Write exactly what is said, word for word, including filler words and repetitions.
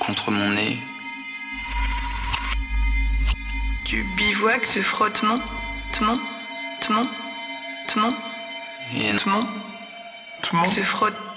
contre mon nez. Du bivouac, ce frottement, tment, tment, tment, Et tment, Tout le monde se frotte.